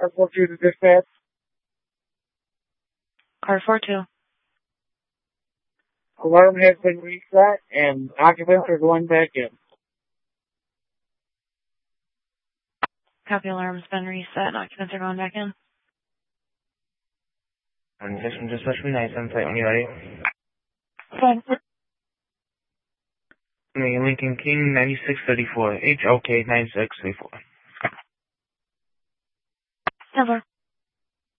Car 42 to dispatch. Car 42. Alarm has been reset and occupants are going back in. Copy, alarm's been reset and occupants are going back in. Just from dispatch from 97, site when you're ready. Fine. Lincoln King 9634, HOK 9634. Never.